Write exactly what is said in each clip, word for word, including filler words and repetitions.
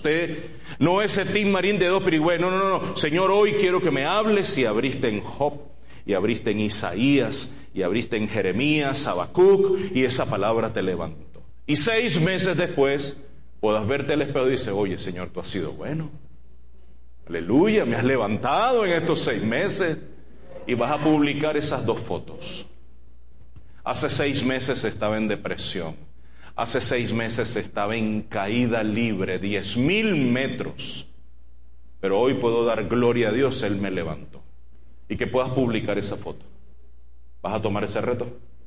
usted. No ese Tim Marín de dos pirigües. No, no, no, no. Señor, hoy quiero que me hables. Y abriste en Job, y abriste en Isaías, y abriste en Jeremías, Habacuc, y esa palabra te levantó. Y seis meses después puedas verte al espejo y dices, oye, Señor, tú has sido bueno. Aleluya, me has levantado en estos seis meses. Y vas a publicar esas dos fotos. Hace seis meses estaba en depresión. Hace seis meses estaba en caída libre, diez mil metros. Pero hoy puedo dar gloria a Dios, Él me levantó. Y que puedas publicar esa foto. ¿Vas a tomar ese reto?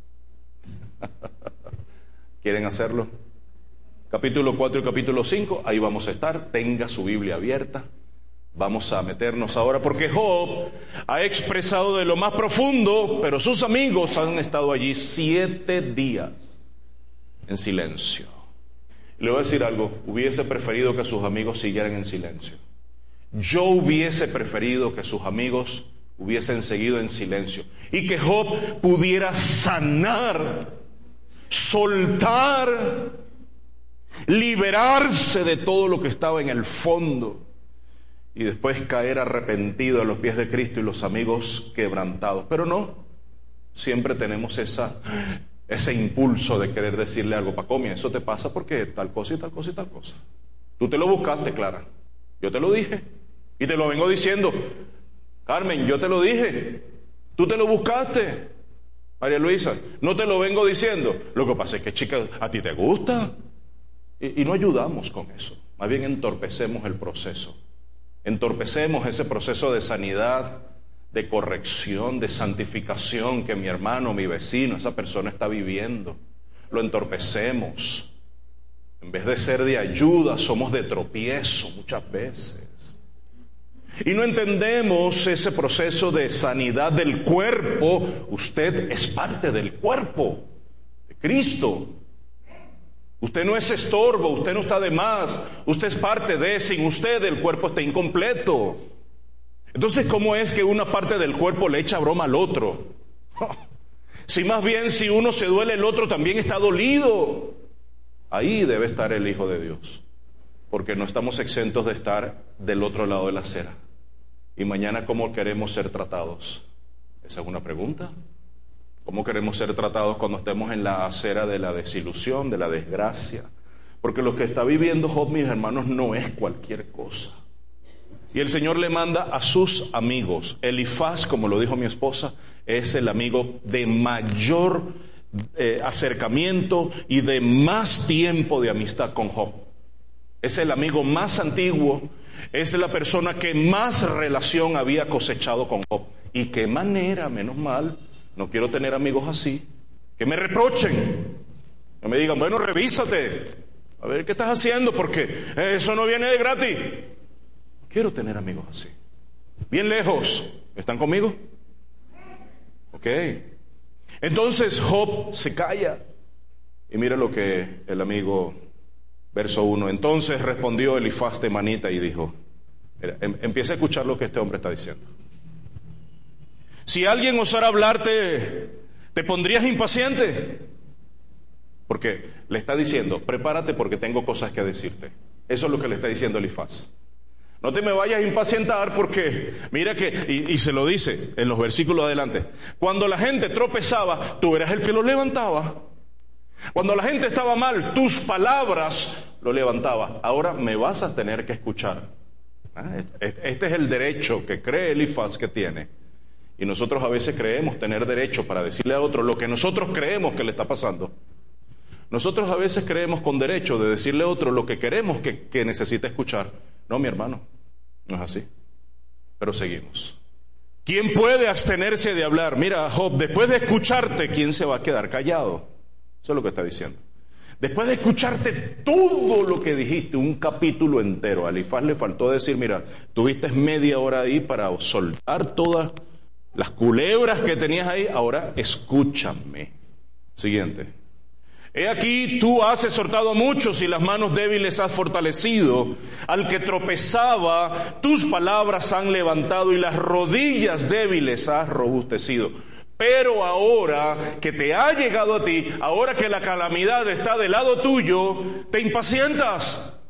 ¿Quieren hacerlo? Capítulo cuatro y capítulo cinco, ahí vamos a estar. Tenga su Biblia abierta. Vamos a meternos ahora, porque Job ha expresado de lo más profundo, pero sus amigos han estado allí siete días en silencio. Le voy a decir algo, hubiese preferido que sus amigos siguieran en silencio. Yo hubiese preferido que sus amigos hubiesen seguido en silencio y que Job pudiera sanar, soltar, liberarse de todo lo que estaba en el fondo. Y después caer arrepentido a los pies de Cristo y los amigos quebrantados. Pero no, siempre tenemos esa, ese impulso de querer decirle algo. Pacomia, eso te pasa porque tal cosa y tal cosa y tal cosa. Tú te lo buscaste, Clara. Yo te lo dije. Y te lo vengo diciendo. Carmen, yo te lo dije. Tú te lo buscaste. María Luisa, no te lo vengo diciendo. Lo que pasa es que, chica, a ti te gusta. Y, y no ayudamos con eso. Más bien entorpecemos el proceso. Entorpecemos ese proceso de sanidad, de corrección, de santificación que mi hermano, mi vecino, esa persona está viviendo. Lo entorpecemos. En vez de ser de ayuda, somos de tropiezo muchas veces. Y no entendemos ese proceso de sanidad del cuerpo. Usted es parte del cuerpo de Cristo. Usted no es estorbo, usted no está de más, usted es parte de, sin usted el cuerpo está incompleto. Entonces, ¿cómo es que una parte del cuerpo le echa broma al otro? Si más bien si uno se duele, el otro también está dolido. Ahí debe estar el Hijo de Dios, porque no estamos exentos de estar del otro lado de la acera. Y mañana, ¿cómo queremos ser tratados? Esa es una pregunta. ¿Cómo queremos ser tratados cuando estemos en la acera de la desilusión, de la desgracia? Porque lo que está viviendo Job, mis hermanos, no es cualquier cosa. Y el Señor le manda a sus amigos. Elifaz, como lo dijo mi esposa, es el amigo de mayor eh, acercamiento y de más tiempo de amistad con Job. Es el amigo más antiguo, es la persona que más relación había cosechado con Job. Y qué manera, menos mal. No quiero tener amigos así, que me reprochen, que me digan, bueno, revísate, a ver qué estás haciendo, porque eso no viene de gratis. Quiero tener amigos así. Bien lejos, ¿están conmigo? Ok. Entonces Job se calla. Y mira lo que el amigo, verso uno, entonces respondió Elifaz temanita y dijo, mira, em, empieza a escuchar lo que este hombre está diciendo. Si alguien osara hablarte, ¿te pondrías impaciente? Porque le está diciendo, prepárate porque tengo cosas que decirte. Eso es lo que le está diciendo Elifaz. No te me vayas a impacientar porque, mira que, y, y se lo dice en los versículos adelante, cuando la gente tropezaba, tú eras el que lo levantaba. Cuando la gente estaba mal, tus palabras lo levantaban. Ahora me vas a tener que escuchar. Este es el derecho que cree Elifaz que tiene. Y nosotros a veces creemos tener derecho para decirle a otro lo que nosotros creemos que le está pasando. Nosotros a veces creemos con derecho de decirle a otro lo que queremos que, que necesita escuchar. No, mi hermano, no es así. Pero seguimos. ¿Quién puede abstenerse de hablar? Mira, Job, después de escucharte, ¿quién se va a quedar callado? Eso es lo que está diciendo. Después de escucharte todo lo que dijiste, un capítulo entero, a Elifaz le faltó decir, mira, tuviste media hora ahí para soltar todas las culebras que tenías ahí, ahora escúchame. Siguiente. He aquí, tú has exhortado a muchos y las manos débiles has fortalecido. Al que tropezaba, tus palabras han levantado y las rodillas débiles has robustecido. Pero ahora que te ha llegado a ti, ahora que la calamidad está del lado tuyo, te impacientas.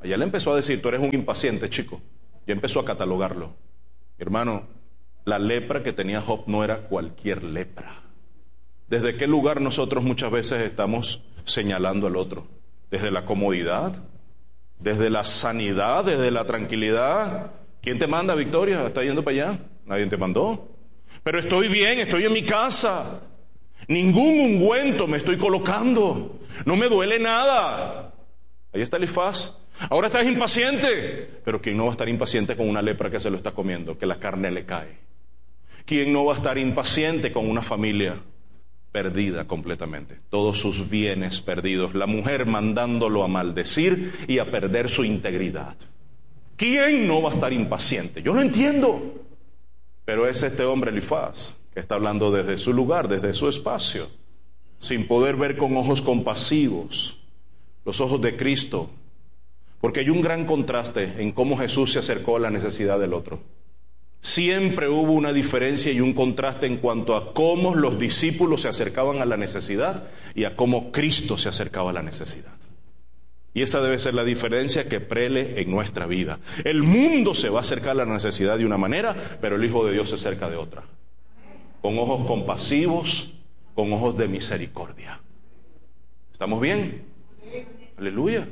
Allá le empezó a decir, tú eres un impaciente, chico. Y empezó a catalogarlo. Hermano, la lepra que tenía Job no era cualquier lepra. ¿Desde qué lugar nosotros muchas veces estamos señalando al otro? ¿Desde la comodidad? ¿Desde la sanidad? ¿Desde la tranquilidad? ¿Quién te manda, Victoria? ¿Estás yendo para allá? Nadie te mandó. Pero estoy bien, estoy en mi casa. Ningún ungüento me estoy colocando. No me duele nada. Ahí está Elifaz. Ahora estás impaciente. Pero ¿quién no va a estar impaciente con una lepra que se lo está comiendo? Que la carne le cae. ¿Quién no va a estar impaciente con una familia perdida completamente? Todos sus bienes perdidos. La mujer mandándolo a maldecir y a perder su integridad. ¿Quién no va a estar impaciente? Yo no entiendo. Pero es este hombre Elifaz que está hablando desde su lugar, desde su espacio, sin poder ver con ojos compasivos, los ojos de Cristo. Porque hay un gran contraste en cómo Jesús se acercó a la necesidad del otro. Siempre hubo una diferencia y un contraste en cuanto a cómo los discípulos se acercaban a la necesidad y a cómo Cristo se acercaba a la necesidad. Y esa debe ser la diferencia que prele en nuestra vida. El mundo se va a acercar a la necesidad de una manera, pero el Hijo de Dios se acerca de otra. Con ojos compasivos, con ojos de misericordia. ¿Estamos bien? Aleluya.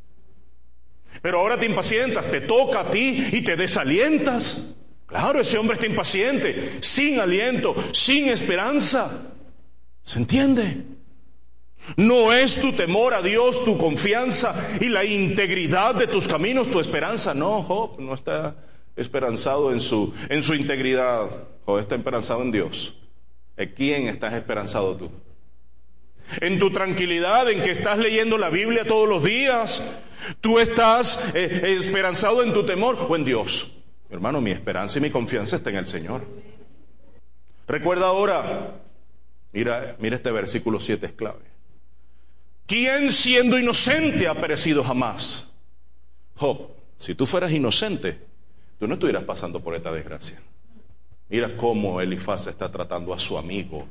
Pero ahora te impacientas, te toca a ti y te desalientas. Claro, ese hombre está impaciente, sin aliento, sin esperanza. ¿Se entiende? No es tu temor a Dios, tu confianza y la integridad de tus caminos, tu esperanza. No, Job no está esperanzado en su, en su integridad. Job está esperanzado en Dios. ¿En quién estás esperanzado tú? ¿En tu tranquilidad, en que estás leyendo la Biblia todos los días? ¿Tú estás eh, esperanzado en tu temor o en Dios? Hermano, mi esperanza y mi confianza está en el Señor. Recuerda ahora, mira, mira este versículo siete, es clave. ¿Quién siendo inocente ha perecido jamás? Job, si tú fueras inocente, tú no estuvieras pasando por esta desgracia. Mira cómo Elifaz está tratando a su amigo.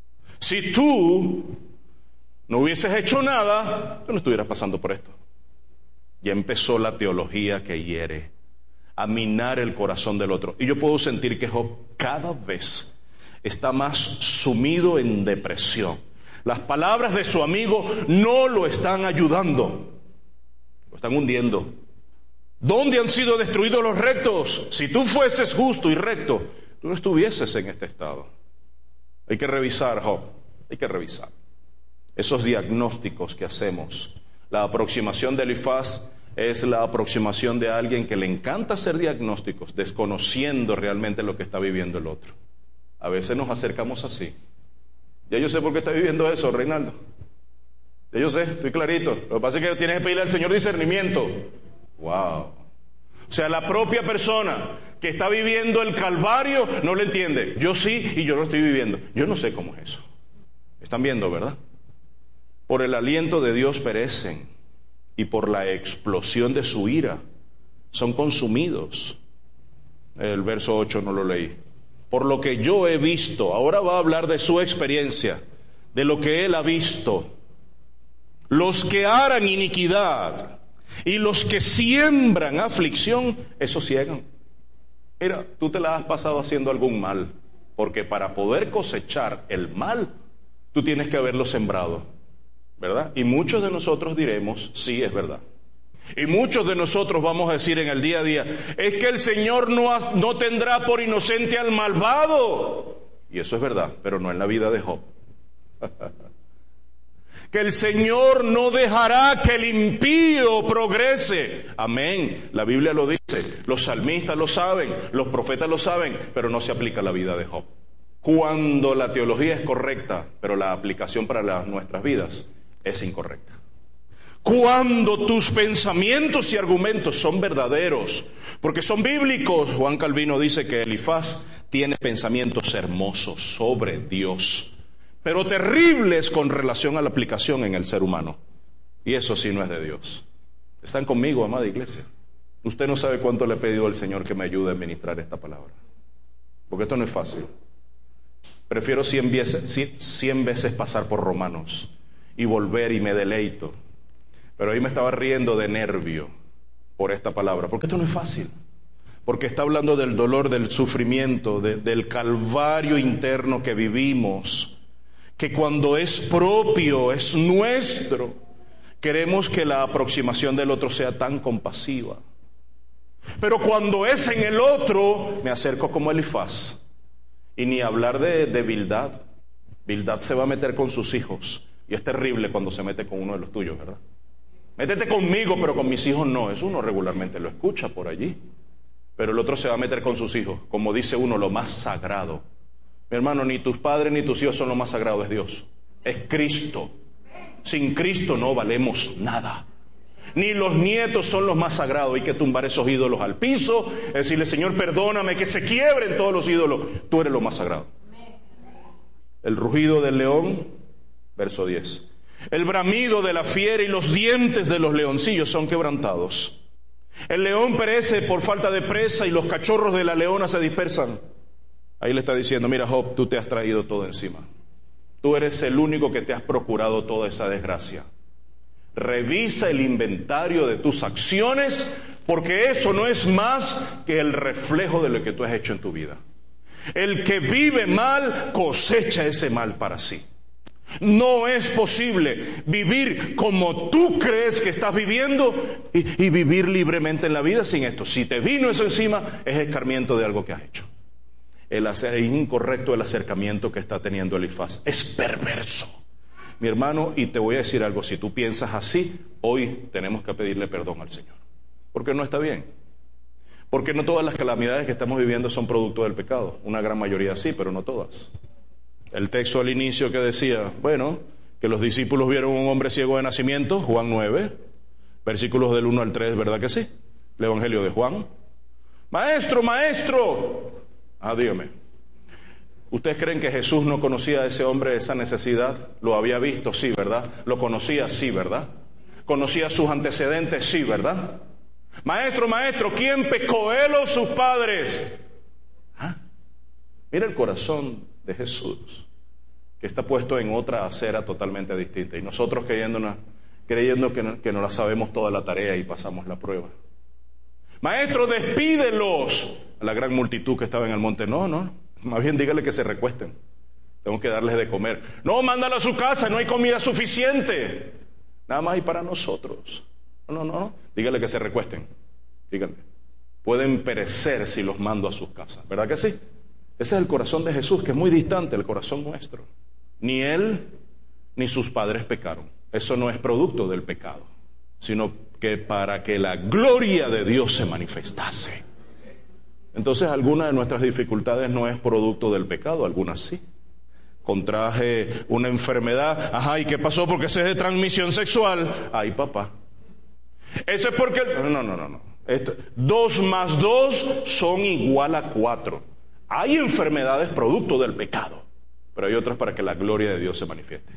Si tú no hubieses hecho nada, tú no estuvieras pasando por esto. Ya empezó la teología que hiere, a minar el corazón del otro. Y yo puedo sentir que Job cada vez está más sumido en depresión. Las palabras de su amigo no lo están ayudando, lo están hundiendo. ¿Dónde han sido destruidos los rectos? Si tú fueses justo y recto, tú no estuvieses en este estado. Hay que revisar, Job, hay que revisar esos diagnósticos que hacemos. La aproximación de Elifaz es la aproximación de alguien que le encanta hacer diagnósticos, desconociendo realmente lo que está viviendo el otro. A veces nos acercamos así. Ya yo sé por qué está viviendo eso, Reinaldo. Ya yo sé, estoy clarito. Lo que pasa es que tienes que pedirle al Señor discernimiento. Wow. O sea, la propia persona que está viviendo el Calvario no lo entiende. Yo sí y yo lo estoy viviendo. Yo no sé cómo es eso. Están viendo, ¿verdad? Por el aliento de Dios perecen y por la explosión de su ira son consumidos. El verso ocho no lo leí. Por lo que yo he visto, ahora va a hablar de su experiencia, de lo que él ha visto. Los que harán iniquidad y los que siembran aflicción, esos ciegan. Mira, tú te la has pasado haciendo algún mal, porque para poder cosechar el mal, tú tienes que haberlo sembrado, ¿verdad? Y muchos de nosotros diremos, sí, es verdad. Y muchos de nosotros vamos a decir en el día a día, es que el Señor no, ha, no tendrá por inocente al malvado. Y eso es verdad, pero no en la vida de Job. Que el Señor no dejará que el impío progrese. Amén. La Biblia lo dice, los salmistas lo saben, los profetas lo saben, pero no se aplica a la vida de Job. Cuando la teología es correcta, pero la aplicación para las, nuestras vidas es incorrecta. Cuando tus pensamientos y argumentos son verdaderos, porque son bíblicos. Juan Calvino dice que Elifaz tiene pensamientos hermosos sobre Dios, pero terribles con relación a la aplicación en el ser humano. Y eso sí no es de Dios. ¿Están conmigo, amada iglesia? Usted no sabe cuánto le he pedido al Señor que me ayude a ministrar esta palabra, porque esto no es fácil. Prefiero cien veces, cien veces pasar por Romanos y volver y me deleito. Pero ahí me estaba riendo de nervio, por esta palabra, porque esto no es fácil, porque está hablando del dolor, del sufrimiento, de, del calvario interno que vivimos, que cuando es propio, es nuestro, queremos que la aproximación del otro sea tan compasiva. Pero cuando es en el otro, me acerco como Elifaz. Y ni hablar de, de Bildad. Bildad se va a meter con sus hijos. Y es terrible cuando se mete con uno de los tuyos, ¿verdad? Métete conmigo, pero con mis hijos no. Eso uno regularmente lo escucha por allí. Pero el otro se va a meter con sus hijos. Como dice uno, lo más sagrado. Mi hermano, ni tus padres ni tus hijos son lo más sagrado, es Dios. Es Cristo. Sin Cristo no valemos nada. Ni los nietos son los más sagrados. Hay que tumbar esos ídolos al piso, decirle, Señor, perdóname, que se quiebren todos los ídolos. Tú eres lo más sagrado. El rugido del león, verso diez. El bramido de la fiera y los dientes de los leoncillos son quebrantados. El león perece por falta de presa y los cachorros de la leona se dispersan. Ahí le está diciendo, mira Job, tú te has traído todo encima. Tú eres el único que te has procurado toda esa desgracia. Revisa el inventario de tus acciones, porque eso no es más que el reflejo de lo que tú has hecho en tu vida. El que vive mal cosecha ese mal para sí. No es posible vivir como tú crees que estás viviendo y, y vivir libremente en la vida sin esto. Si te vino eso encima, es escarmiento de algo que has hecho. El hacer, es incorrecto el acercamiento que está teniendo Elifaz. Es perverso. Mi hermano, y te voy a decir algo, si tú piensas así, hoy tenemos que pedirle perdón al Señor. Porque no está bien. Porque no todas las calamidades que estamos viviendo son producto del pecado. Una gran mayoría sí, pero no todas. El texto al inicio que decía, bueno, que los discípulos vieron un hombre ciego de nacimiento, Juan nueve, versículos del uno al tres, ¿verdad que sí? El Evangelio de Juan. Maestro, maestro. Ah, dígame. ¿Ustedes creen que Jesús no conocía a ese hombre esa necesidad? ¿Lo había visto? Sí, ¿verdad? ¿Lo conocía? Sí, ¿verdad? ¿Conocía sus antecedentes? Sí, ¿verdad? Maestro, maestro, ¿quién pecó, él o sus padres? ¿Ah? Mira el corazón de Jesús, que está puesto en otra acera totalmente distinta. Y nosotros creyéndonos, creyendo que no, que no la sabemos toda la tarea y pasamos la prueba. Maestro, despídelos. A la gran multitud que estaba en el monte. No, no, más bien dígale que se recuesten. Tengo que darles de comer. No, mándalo a su casa, no hay comida suficiente. Nada más hay para nosotros. No, no, no. Dígale que se recuesten. Díganle. Pueden perecer si los mando a sus casas. ¿Verdad que sí? Ese es el corazón de Jesús, que es muy distante del corazón nuestro. Ni él ni sus padres pecaron. Eso no es producto del pecado, sino que para que la gloria de Dios se manifestase. Entonces, alguna de nuestras dificultades no es producto del pecado, algunas sí. Contraje una enfermedad. Ajá, ¿y qué pasó? Porque ese es de transmisión sexual. Ay, papá. Eso es porque... No, no, no, no. Esto... Dos más dos son igual a cuatro. Hay enfermedades producto del pecado, pero hay otras para que la gloria de Dios se manifieste.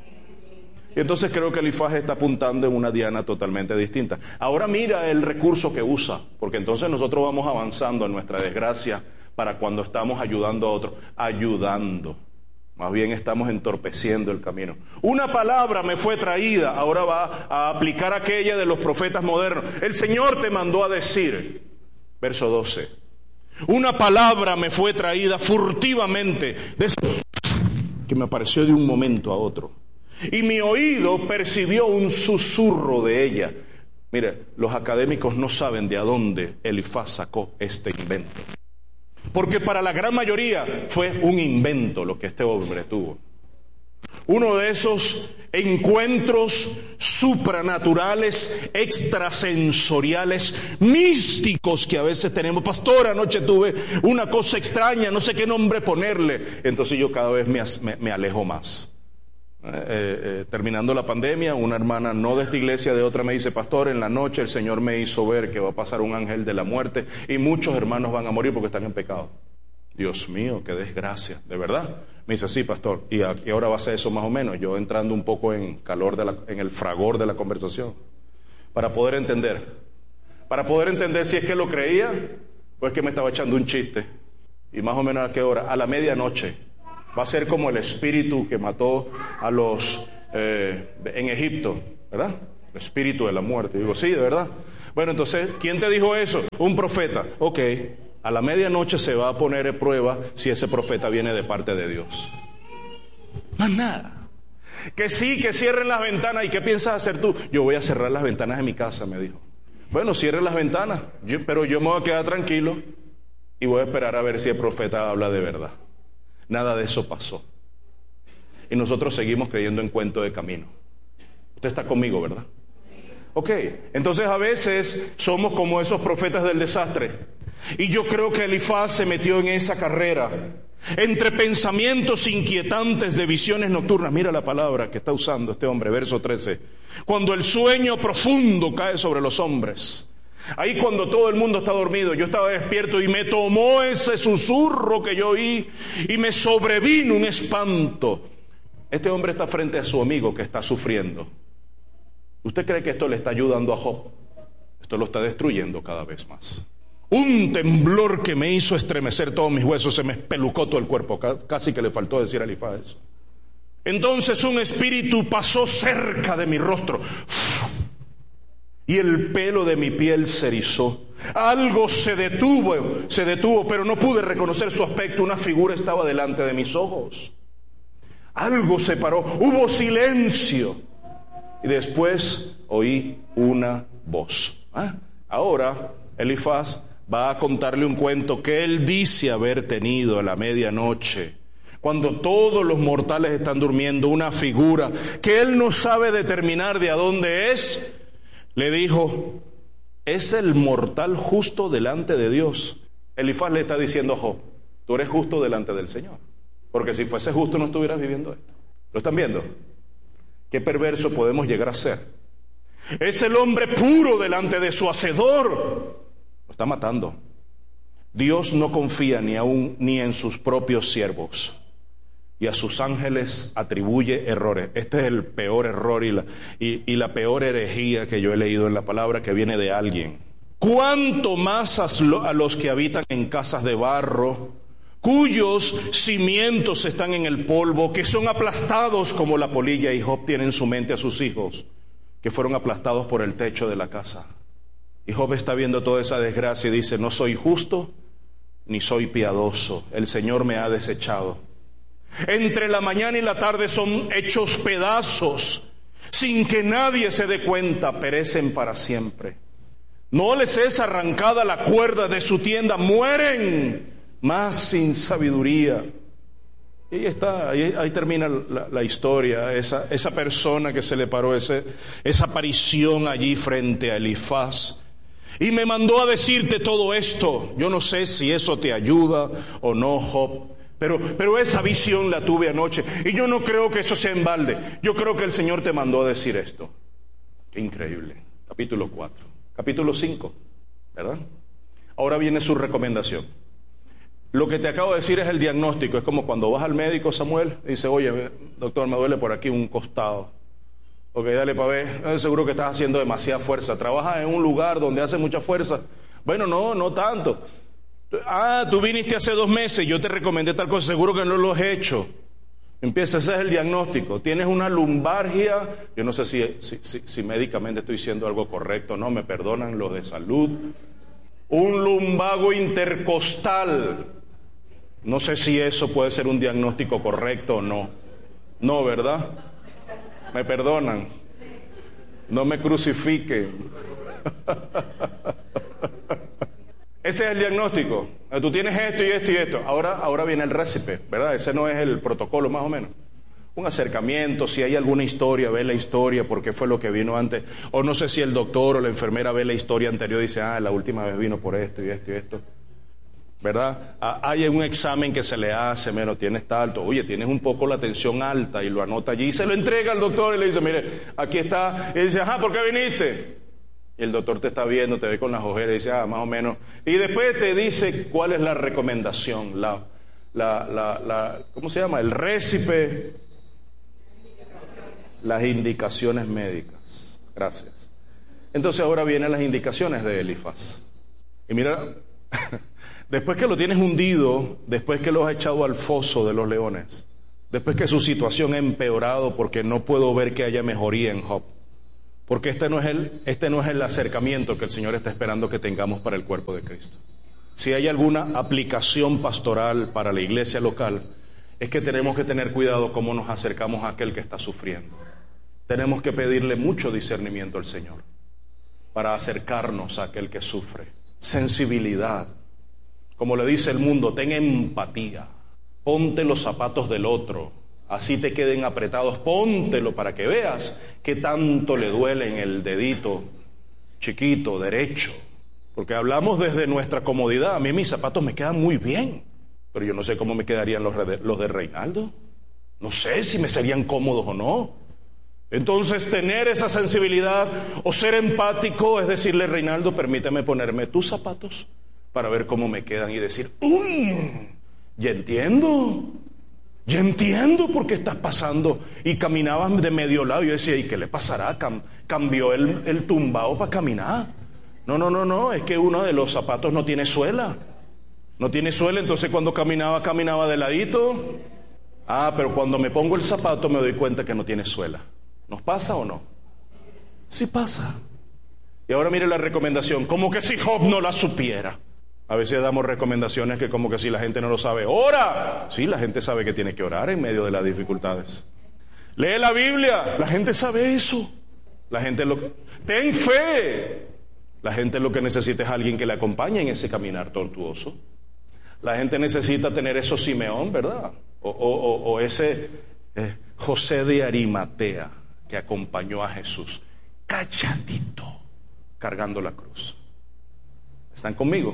Y entonces creo que Elifaz está apuntando en una diana totalmente distinta. Ahora mira el recurso que usa, porque entonces nosotros vamos avanzando en nuestra desgracia para cuando estamos ayudando a otros. Ayudando. Más bien estamos entorpeciendo el camino. Una palabra me fue traída, ahora va a aplicar aquella de los profetas modernos. El Señor te mandó a decir, verso doce. Una palabra me fue traída furtivamente, de que me apareció de un momento a otro. Y mi oído percibió un susurro de ella. Mire, los académicos no saben de a dónde Elifaz sacó este invento. Porque para la gran mayoría fue un invento lo que este hombre tuvo. Uno de esos encuentros supranaturales, extrasensoriales, místicos que a veces tenemos. Pastor, anoche tuve una cosa extraña, no sé qué nombre ponerle. Entonces yo cada vez me, me, me alejo más. Eh, eh, terminando la pandemia, una hermana no de esta iglesia, de otra, me dice, pastor, en la noche el Señor me hizo ver que va a pasar un ángel de la muerte y muchos hermanos van a morir porque están en pecado. Dios mío, qué desgracia, ¿de verdad? Me dice, sí, pastor, ¿y a qué hora va a ser eso más o menos? Yo entrando un poco en calor, de la, en el fragor de la conversación, para poder entender, para poder entender si es que lo creía, o es que me estaba echando un chiste. Y más o menos a qué hora, a la medianoche. Va a ser como el espíritu que mató a los eh, en Egipto, ¿verdad? El espíritu de la muerte. Y digo, sí, de verdad. Bueno, entonces, ¿quién te dijo eso? Un profeta. Ok, a la medianoche se va a poner en prueba si ese profeta viene de parte de Dios. Más nada. Que sí, que cierren las ventanas. ¿Y qué piensas hacer tú? Yo voy a cerrar las ventanas de mi casa, me dijo. Bueno, cierren las ventanas, yo, pero yo me voy a quedar tranquilo y voy a esperar a ver si el profeta habla de verdad. Nada de eso pasó. Y nosotros seguimos creyendo en cuento de camino. Usted está conmigo, ¿verdad? Ok, entonces a veces somos como esos profetas del desastre. Y yo creo que Elifaz se metió en esa carrera, entre pensamientos inquietantes de visiones nocturnas. Mira la palabra que está usando este hombre, verso trece. Cuando el sueño profundo cae sobre los hombres. Ahí cuando todo el mundo está dormido, yo estaba despierto y me tomó ese susurro que yo oí y me sobrevino un espanto. Este hombre está frente a su amigo que está sufriendo. ¿Usted cree que esto le está ayudando a Job? Esto lo está destruyendo cada vez más. Un temblor que me hizo estremecer todos mis huesos, se me espelucó todo el cuerpo, casi que le faltó decir a Elifaz eso. Entonces un espíritu pasó cerca de mi rostro y el pelo de mi piel se erizó. Algo se detuvo, se detuvo, pero no pude reconocer su aspecto. Una figura estaba delante de mis ojos. Algo se paró, hubo silencio. Y después oí una voz. ¿Ah? Ahora Elifaz va a contarle un cuento que él dice haber tenido a la medianoche, cuando todos los mortales están durmiendo. Una figura que él no sabe determinar de a dónde es, le dijo: es el mortal justo delante de Dios. Elifaz le está diciendo a Job: tú eres justo delante del Señor, porque si fuese justo no estuvieras viviendo esto. ¿Lo están viendo? Qué perverso podemos llegar a ser. Es el hombre puro delante de su hacedor. Lo está matando. Dios no confía ni aún ni en sus propios siervos, y a sus ángeles atribuye errores. Este es el peor error y la, y, y la peor herejía que yo he leído en la palabra, que viene de alguien. Cuánto más a los que habitan en casas de barro, cuyos cimientos están en el polvo, que son aplastados como la polilla. Y Job tiene en su mente a sus hijos que fueron aplastados por el techo de la casa. Y Job está viendo toda esa desgracia y dice: no soy justo ni soy piadoso, el Señor me ha desechado. Entre la mañana y la tarde son hechos pedazos, sin que nadie se dé cuenta, perecen para siempre. No les es arrancada la cuerda de su tienda, mueren más sin sabiduría. Y ahí está, ahí, ahí termina la, la historia. Esa, esa persona que se le paró, ese, esa aparición allí frente a Elifaz, y me mandó a decirte todo esto. Yo no sé si eso te ayuda o no, Job, pero, pero esa visión la tuve anoche, y yo no creo que eso sea en balde. Yo creo que el Señor te mandó a decir esto. Qué increíble. Capítulo cuatro. Capítulo cinco, ¿verdad? Ahora viene su recomendación. Lo que te acabo de decir es el diagnóstico. Es como cuando vas al médico, Samuel, y dice: oye, doctor, me duele por aquí un costado. Ok, dale para ver. Seguro que estás haciendo demasiada fuerza. ¿Trabajas en un lugar donde hace mucha fuerza? Bueno, no, no tanto. Ah, tú viniste hace dos meses, yo te recomendé tal cosa, seguro que no lo has hecho. Empieza, ese es el diagnóstico. Tienes una lumbalgia. Yo no sé si, si, si, si médicamente estoy diciendo algo correcto, no, me perdonan los de salud. Un lumbago intercostal. No sé si eso puede ser un diagnóstico correcto o no. No, ¿verdad? Me perdonan. No me crucifiquen. Ese es el diagnóstico. Tú tienes esto y esto y esto. Ahora, ahora viene el récipe, ¿verdad? Ese no es el protocolo, más o menos. Un acercamiento, si hay alguna historia, ve la historia, por qué fue lo que vino antes. O no sé si el doctor o la enfermera ve la historia anterior y dice: ah, la última vez vino por esto y esto y esto. ¿Verdad? Ah, hay un examen que se le hace, menos tienes tanto. Oye, tienes un poco la tensión alta, y lo anota allí y se lo entrega al doctor y le dice: mire, aquí está. Y dice: ajá, ¿por qué viniste? Y el doctor te está viendo, te ve con las ojeras y dice: ah, más o menos. Y después te dice cuál es la recomendación, la, la, la, la ¿cómo se llama? El récipe, las indicaciones médicas. Gracias. Entonces ahora vienen las indicaciones de Elifaz. Y mira, después que lo tienes hundido, después que lo has echado al foso de los leones, después que su situación ha empeorado porque no puedo ver que haya mejoría en Job, Porque este no es el, este no es el acercamiento que el Señor está esperando que tengamos para el cuerpo de Cristo. Si hay alguna aplicación pastoral para la iglesia local, es que tenemos que tener cuidado cómo nos acercamos a aquel que está sufriendo. Tenemos que pedirle mucho discernimiento al Señor para acercarnos a aquel que sufre. Sensibilidad. Como le dice el mundo, ten empatía. Ponte los zapatos del otro. Así te queden apretados, póntelo para que veas qué tanto le duele en el dedito chiquito, derecho. Porque hablamos desde nuestra comodidad. A mí mis zapatos me quedan muy bien, pero yo no sé cómo me quedarían los de, los de Reinaldo. No sé si me serían cómodos o no. Entonces, tener esa sensibilidad o ser empático es decirle, Reinaldo, permíteme ponerme tus zapatos para ver cómo me quedan y decir, uy, ya entiendo. Ya entiendo por qué estás pasando. Y caminabas de medio lado. Yo decía, ¿y qué le pasará? Cam- cambió el, el tumbao para caminar. No, no, no, no. Es que uno de los zapatos no tiene suela. No tiene suela, entonces cuando caminaba, caminaba de ladito. Ah, pero cuando me pongo el zapato me doy cuenta que no tiene suela. ¿Nos pasa o no? Sí pasa. Y ahora mire la recomendación. Como que si Job no la supiera. A veces damos recomendaciones que como que si la gente no lo sabe. ¡Ora! Sí, la gente sabe que tiene que orar en medio de las dificultades. Lee la Biblia. La gente sabe eso. La gente lo... Ten fe. La gente lo que necesita es alguien que le acompañe en ese caminar tortuoso. La gente necesita tener eso Simeón, ¿verdad? O, o, o, o ese eh, José de Arimatea que acompañó a Jesús. Calladito, cargando la cruz. ¿Están conmigo?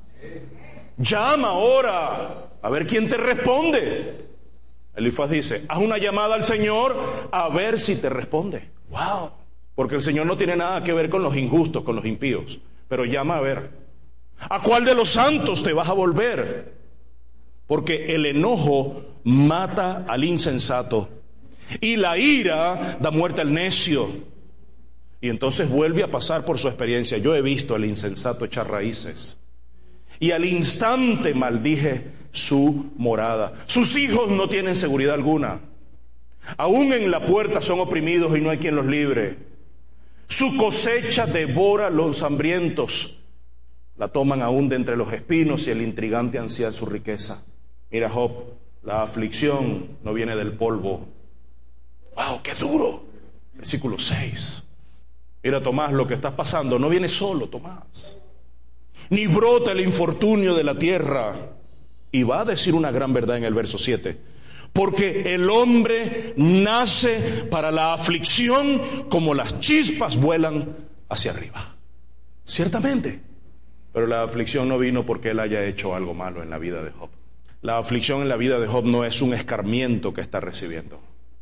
Llama ahora, a ver quién te responde. Elifaz dice, haz una llamada al Señor a ver si te responde. Wow, porque el Señor no tiene nada que ver con los injustos, con los impíos, pero llama a ver, ¿a cuál de los santos te vas a volver? Porque el enojo mata al insensato y la ira da muerte al necio. Y entonces vuelve a pasar por su experiencia. Yo he visto al insensato echar raíces y al instante maldije su morada. Sus hijos no tienen seguridad alguna. Aún en la puerta son oprimidos y no hay quien los libre. Su cosecha devora los hambrientos. La toman aún de entre los espinos y el intrigante ansía su riqueza. Mira Job, la aflicción no viene del polvo. ¡Wow, qué duro! Versículo seis. Mira Tomás, lo que estás pasando no viene solo, Tomás. Ni brota el infortunio de la tierra. Y va a decir una gran verdad en el verso siete. Porque el hombre nace para la aflicción como las chispas vuelan hacia arriba. Ciertamente. Pero la aflicción no vino porque él haya hecho algo malo en la vida de Job. La aflicción en la vida de Job no es un escarmiento que está recibiendo.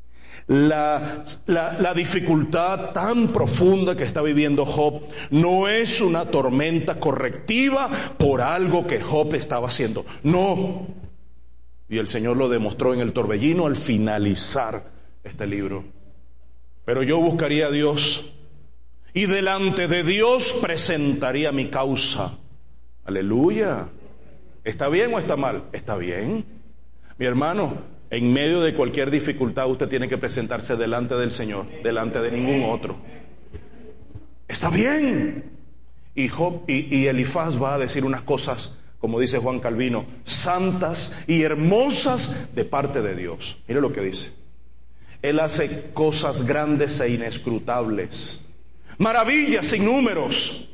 La, la, la dificultad tan profunda que está viviendo Job no es una tormenta correctiva por algo que Job estaba haciendo. No. Y el Señor lo demostró en el torbellino al finalizar este libro. Pero yo buscaría a Dios y delante de Dios presentaría mi causa. Aleluya. ¿Está bien o está mal? Está bien. Mi hermano, en medio de cualquier dificultad usted tiene que presentarse delante del Señor, delante de ningún otro. Está bien. Y Job y, y Elifaz va a decir unas cosas, como dice Juan Calvino, santas y hermosas de parte de Dios. Mire lo que dice. Él hace cosas grandes e inescrutables, maravillas sin números.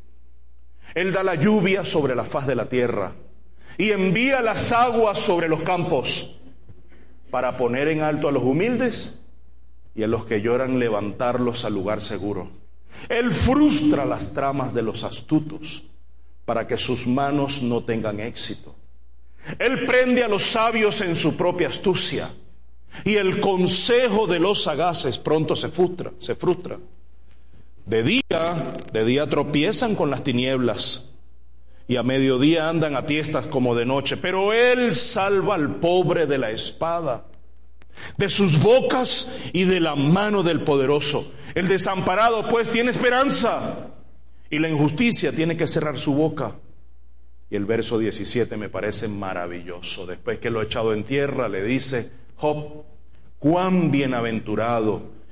Él da la lluvia sobre la faz de la tierra y envía las aguas sobre los campos, para poner en alto a los humildes y a los que lloran levantarlos al lugar seguro. Él frustra las tramas de los astutos para que sus manos no tengan éxito. Él prende a los sabios en su propia astucia y el consejo de los sagaces pronto se frustra, se frustra. De día, de día tropiezan con las tinieblas y a mediodía andan a tiestas como de noche, pero Él salva al pobre de la espada, de sus bocas y de la mano del poderoso. El desamparado pues tiene esperanza y la injusticia tiene que cerrar su boca. Y el verso diecisiete me parece maravilloso. Después que lo ha echado en tierra le dice, Job, cuán bienaventurado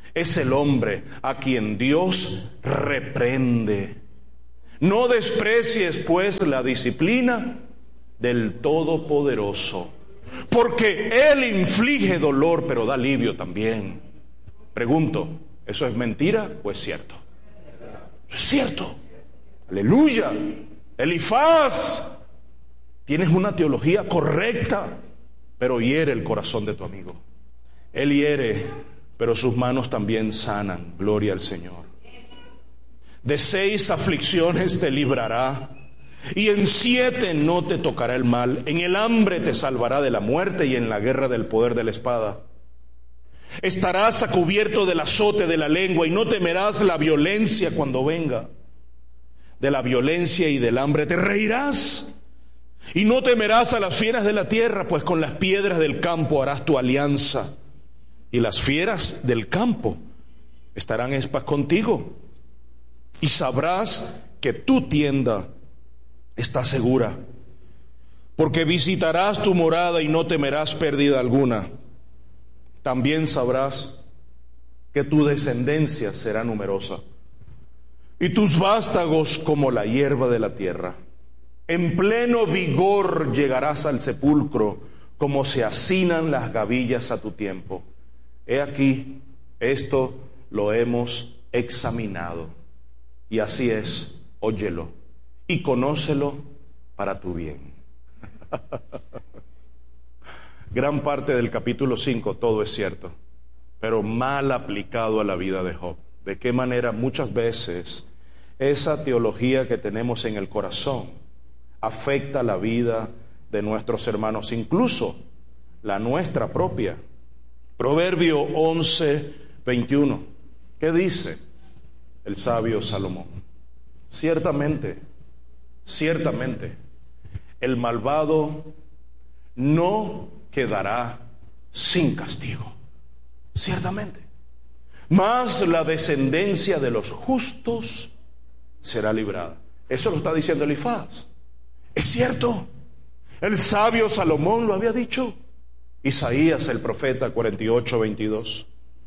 es el hombre a quien Dios reprende. No desprecies, pues, la disciplina del Todopoderoso, porque Él inflige dolor, pero da alivio también. Pregunto, ¿eso es mentira o es cierto? Es cierto. Aleluya. Elifaz, tienes una teología correcta, pero hiere el corazón de tu amigo. Él hiere, pero sus manos también sanan. Gloria al Señor. De seis aflicciones te librará, y en siete no te tocará el mal. En el hambre te salvará de la muerte, y en la guerra del poder de la espada. Estarás a cubierto del azote de la lengua, y no temerás la violencia cuando venga. De la violencia y del hambre te reirás, y no temerás a las fieras de la tierra, pues con las piedras del campo harás tu alianza, y las fieras del campo estarán en paz contigo. Y sabrás que tu tienda está segura, porque visitarás tu morada y no temerás pérdida alguna. También sabrás que tu descendencia será numerosa, y tus vástagos como la hierba de la tierra. En pleno vigor llegarás al sepulcro, como se hacinan las gavillas a tu tiempo. He aquí, esto lo hemos examinado. Y así es, óyelo y conócelo para tu bien. Gran parte del capítulo cinco, todo es cierto, pero mal aplicado a la vida de Job. ¿De qué manera muchas veces esa teología que tenemos en el corazón afecta la vida de nuestros hermanos, incluso la nuestra propia? Proverbio once, veintiuno, ¿qué dice el sabio Salomón? Ciertamente, ciertamente, el malvado no quedará sin castigo. Ciertamente. Mas la descendencia de los justos será librada. Eso lo está diciendo Elifaz. Es cierto. El sabio Salomón lo había dicho. Isaías, el profeta, cuarenta y ocho, veintidós.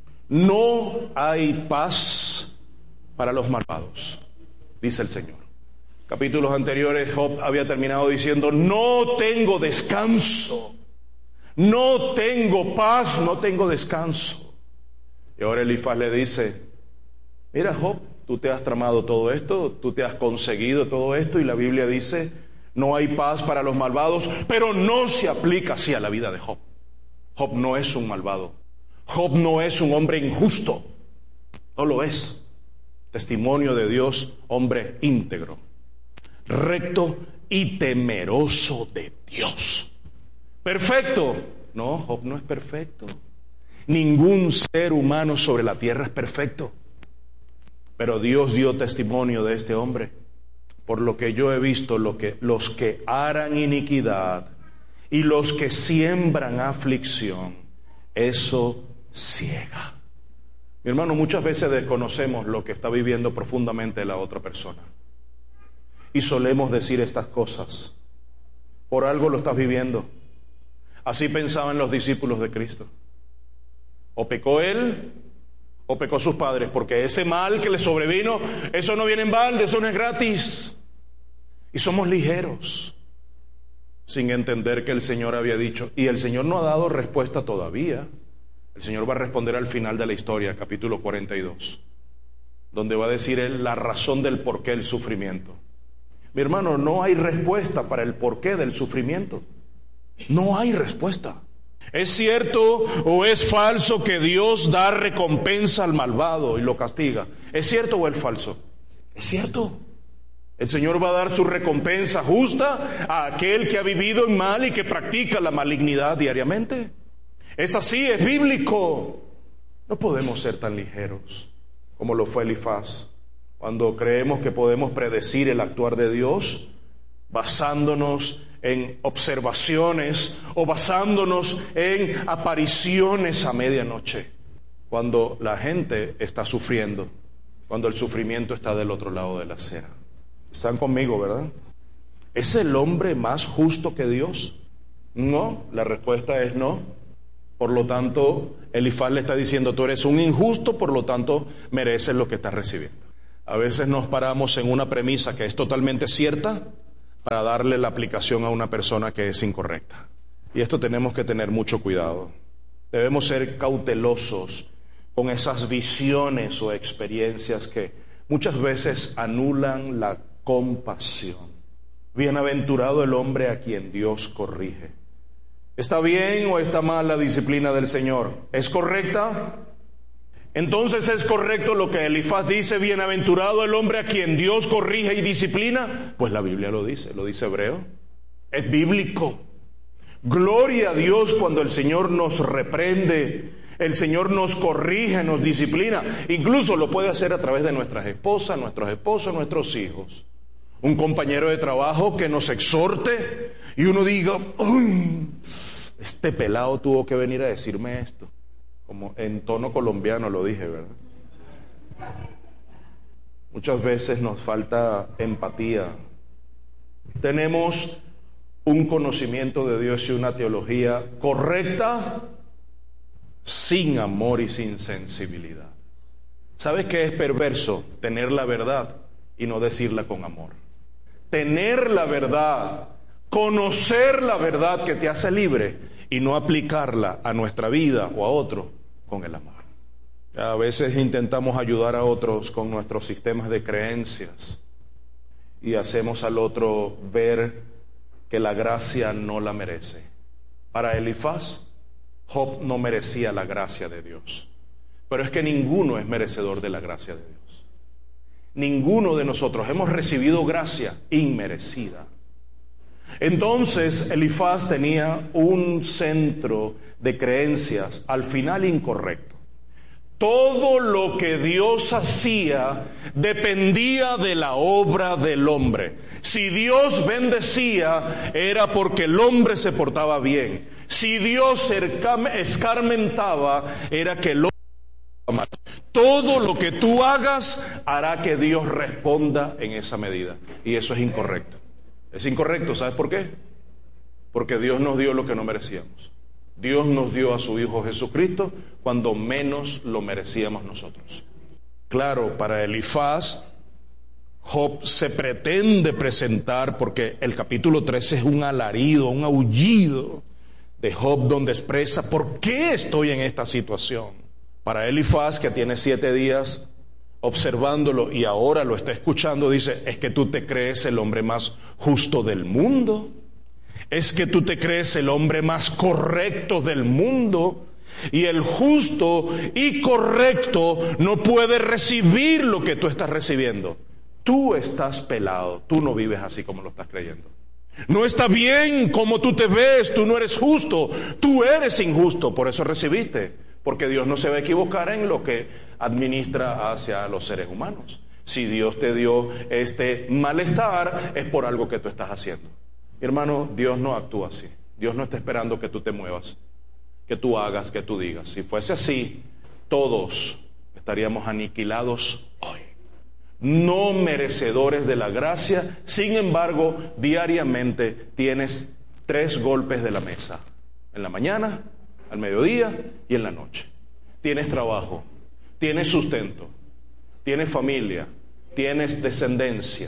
No hay paz para los malvados, dice el Señor. Capítulos anteriores, Job había terminado diciendo: no tengo descanso, no tengo paz, no tengo descanso. Y ahora Elifaz le dice: mira, Job, tú te has tramado todo esto, tú te has conseguido todo esto, y la Biblia dice: no hay paz para los malvados, pero no se aplica así a la vida de Job. Job no es un malvado, Job no es un hombre injusto, no lo es. Testimonio de Dios, hombre íntegro, recto y temeroso de Dios. ¿Perfecto? No, Job no es perfecto. Ningún ser humano sobre la tierra es perfecto. Pero Dios dio testimonio de este hombre. Por lo que yo he visto, lo que, los que harán iniquidad y los que siembran aflicción, eso ciega. Mi hermano, muchas veces desconocemos lo que está viviendo profundamente la otra persona. Y solemos decir estas cosas. Por algo lo estás viviendo. Así pensaban los discípulos de Cristo. O pecó él, o pecó sus padres, porque ese mal que le sobrevino, eso no viene en balde, eso no es gratis. Y somos ligeros, sin entender que el Señor había dicho, y el Señor no ha dado respuesta todavía. El Señor va a responder al final de la historia, capítulo cuarenta y dos, donde va a decir Él la razón del porqué del sufrimiento. Mi hermano, no hay respuesta para el porqué del sufrimiento. No hay respuesta. ¿Es cierto o es falso que Dios da recompensa al malvado y lo castiga? ¿Es cierto o es falso? Es cierto. El Señor va a dar su recompensa justa a aquel que ha vivido en mal y que practica la malignidad diariamente. Es así, es bíblico. No podemos ser tan ligeros como lo fue Elifaz, cuando creemos que podemos predecir el actuar de Dios basándonos en observaciones o basándonos en apariciones a medianoche, cuando la gente está sufriendo, cuando el sufrimiento está del otro lado de la acera. ¿Están conmigo, verdad? ¿Es el hombre más justo que Dios? No, la respuesta es no. Por lo tanto, Elifaz le está diciendo, tú eres un injusto, por lo tanto, mereces lo que estás recibiendo. A veces nos paramos en una premisa que es totalmente cierta para darle la aplicación a una persona que es incorrecta. Y esto tenemos que tener mucho cuidado. Debemos ser cautelosos con esas visiones o experiencias que muchas veces anulan la compasión. Bienaventurado el hombre a quien Dios corrige. ¿Está bien o está mal la disciplina del Señor? ¿Es correcta? Entonces es correcto lo que Elifaz dice, bienaventurado el hombre a quien Dios corrige y disciplina. Pues la Biblia lo dice, lo dice Hebreo. Es bíblico. Gloria a Dios cuando el Señor nos reprende, el Señor nos corrige, nos disciplina. Incluso lo puede hacer a través de nuestras esposas, nuestros esposos, nuestros hijos. Un compañero de trabajo que nos exhorte y uno diga, ¡uy! Este pelado tuvo que venir a decirme esto. Como en tono colombiano lo dije, ¿verdad? Muchas veces nos falta empatía. Tenemos un conocimiento de Dios y una teología correcta, sin amor y sin sensibilidad. ¿Sabes qué es perverso? Tener la verdad y no decirla con amor. Tener la verdad, conocer la verdad que te hace libre y no aplicarla a nuestra vida o a otro con el amor. A veces intentamos ayudar a otros con nuestros sistemas de creencias y hacemos al otro ver que la gracia no la merece. Para Elifaz, Job no merecía la gracia de Dios. Pero es que ninguno es merecedor de la gracia de Dios. Ninguno de nosotros hemos recibido gracia inmerecida. Entonces Elifaz tenía un centro de creencias al final incorrecto. Todo lo que Dios hacía dependía de la obra del hombre. Si Dios bendecía, era porque el hombre se portaba bien. Si Dios escarmentaba, era que el hombre se portaba mal. Todo lo que tú hagas hará que Dios responda en esa medida. Y eso es incorrecto. Es incorrecto, ¿sabes por qué? Porque Dios nos dio lo que no merecíamos. Dios nos dio a su Hijo Jesucristo cuando menos lo merecíamos nosotros. Claro, para Elifaz, Job se pretende presentar, porque el capítulo trece es un alarido, un aullido de Job donde expresa ¿por qué estoy en esta situación? Para Elifaz, que tiene siete días observándolo y ahora lo está escuchando, dice, es que tú te crees el hombre más justo del mundo, es que tú te crees el hombre más correcto del mundo, y el justo y correcto no puede recibir lo que tú estás recibiendo. Tú estás pelado, tú no vives así como lo estás creyendo. No está bien como tú te ves, tú no eres justo, tú eres injusto, por eso recibiste, porque Dios no se va a equivocar en lo que administra hacia los seres humanos. Si Dios te dio este malestar, es por algo que tú estás haciendo. Mi hermano, Dios no actúa así. Dios no está esperando que tú te muevas, que tú hagas, que tú digas. Si fuese así, todos estaríamos aniquilados hoy. No merecedores de la gracia, sin embargo, diariamente tienes tres golpes de la mesa. En la mañana, al mediodía y en la noche. Tienes trabajo, tienes sustento, tienes familia, tienes descendencia,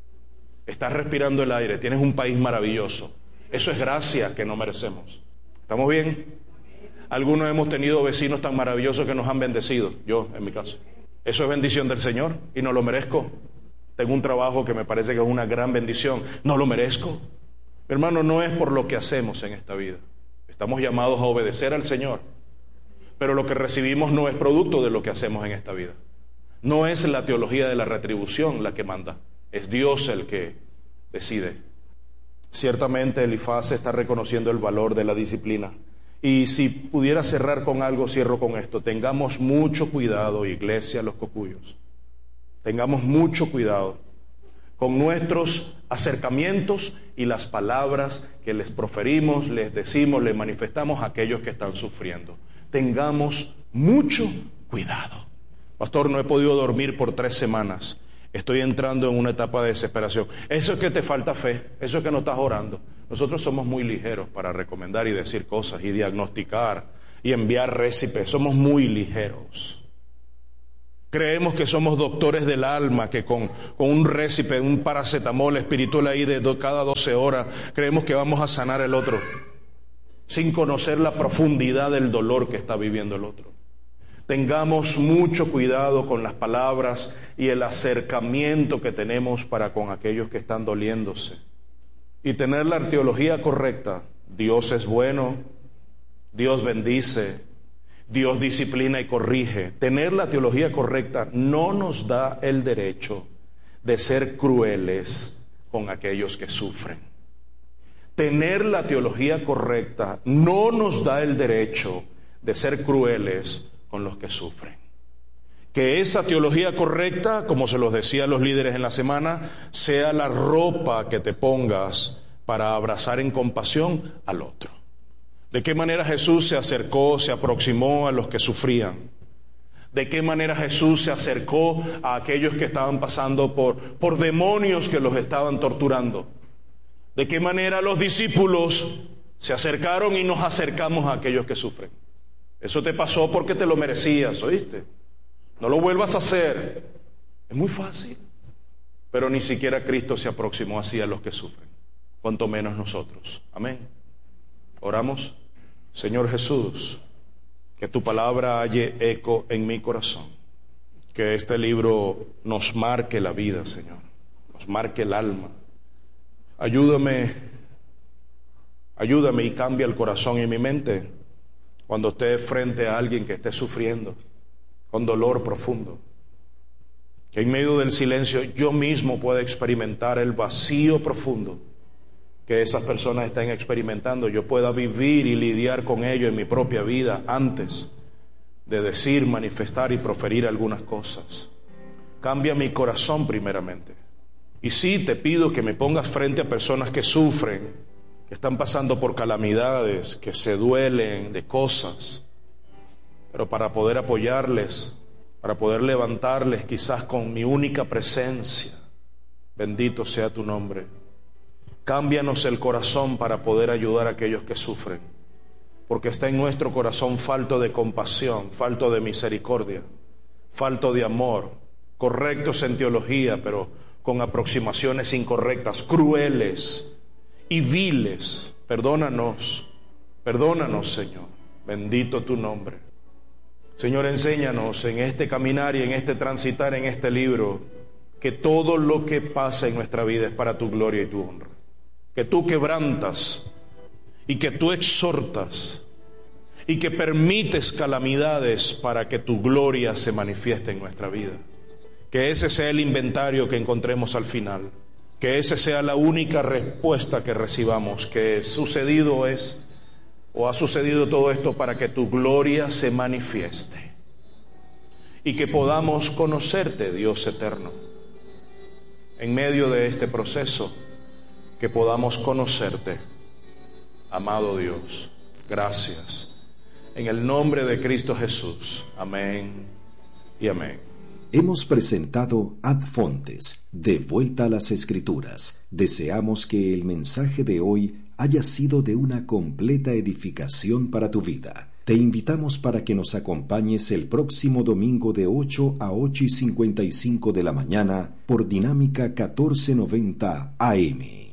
estás respirando el aire, tienes un país maravilloso. Eso es gracia que no merecemos. ¿Estamos bien? Algunos hemos tenido vecinos tan maravillosos que nos han bendecido, yo en mi caso. Eso es bendición del Señor y no lo merezco. Tengo un trabajo que me parece que es una gran bendición, no lo merezco. Hermano, no es por lo que hacemos en esta vida. Estamos llamados a obedecer al Señor, pero lo que recibimos no es producto de lo que hacemos en esta vida. No es la teología de la retribución la que manda, es Dios el que decide. Ciertamente Elifaz está reconociendo el valor de la disciplina. Y si pudiera cerrar con algo, cierro con esto. Tengamos mucho cuidado, iglesia, los cocuyos. Tengamos mucho cuidado con nuestros acercamientos y las palabras que les proferimos, les decimos, les manifestamos a aquellos que están sufriendo. Tengamos mucho cuidado. Pastor, no he podido dormir por tres semanas. Estoy entrando en una etapa de desesperación. Eso es que te falta fe, eso es que no estás orando. Nosotros somos muy ligeros para recomendar y decir cosas y diagnosticar y enviar récipes. Somos muy ligeros. Creemos que somos doctores del alma, que con, con un récipe, un paracetamol espiritual ahí de do, cada doce horas, creemos que vamos a sanar el otro, sin conocer la profundidad del dolor que está viviendo el otro. Tengamos mucho cuidado con las palabras y el acercamiento que tenemos para con aquellos que están doliéndose. Y tener la teología correcta. Dios es bueno, Dios bendice, Dios disciplina y corrige. Tener la teología correcta no nos da el derecho de ser crueles con aquellos que sufren. Tener la teología correcta no nos da el derecho de ser crueles con los que sufren. Que esa teología correcta, como se los decía a los líderes en la semana, sea la ropa que te pongas para abrazar en compasión al otro. ¿De qué manera Jesús se acercó, se aproximó a los que sufrían? ¿De qué manera Jesús se acercó a aquellos que estaban pasando por, por demonios que los estaban torturando? ¿De qué manera los discípulos se acercaron y nos acercamos a aquellos que sufren? Eso te pasó porque te lo merecías, ¿oíste? No lo vuelvas a hacer. Es muy fácil. Pero ni siquiera Cristo se aproximó así a los que sufren, cuanto menos nosotros. Amén. Oramos. Señor Jesús, que tu palabra halle eco en mi corazón, que este libro nos marque la vida, Señor, nos marque el alma. Ayúdame, ayúdame y cambia el corazón y mi mente cuando esté frente a alguien que esté sufriendo con dolor profundo. Que en medio del silencio yo mismo pueda experimentar el vacío profundo que esas personas están experimentando, yo pueda vivir y lidiar con ello en mi propia vida antes de decir, manifestar y proferir algunas cosas. Cambia mi corazón primeramente. Y sí, te pido que me pongas frente a personas que sufren, que están pasando por calamidades, que se duelen de cosas, pero para poder apoyarles, para poder levantarles quizás con mi única presencia. Bendito sea tu nombre. Cámbianos el corazón para poder ayudar a aquellos que sufren, porque está en nuestro corazón falto de compasión, falto de misericordia, falto de amor, correctos en teología, pero con aproximaciones incorrectas, crueles y viles. Perdónanos, perdónanos, Señor. Bendito tu nombre. Señor, enséñanos en este caminar y en este transitar en este libro que todo lo que pasa en nuestra vida es para tu gloria y tu honra. Que tú quebrantas y que tú exhortas y que permites calamidades para que tu gloria se manifieste en nuestra vida. Que ese sea el inventario que encontremos al final, que esa sea la única respuesta que recibamos, que sucedido es o ha sucedido todo esto para que tu gloria se manifieste y que podamos conocerte, Dios eterno, en medio de este proceso. Que podamos conocerte, amado Dios. Gracias. En el nombre de Cristo Jesús. Amén y amén. Hemos presentado Ad Fontes, de vuelta a las Escrituras. Deseamos que el mensaje de hoy haya sido de una completa edificación para tu vida. Te invitamos para que nos acompañes el próximo domingo de ocho a ocho y cincuenta y cinco de la mañana por Dinámica catorce noventa A M.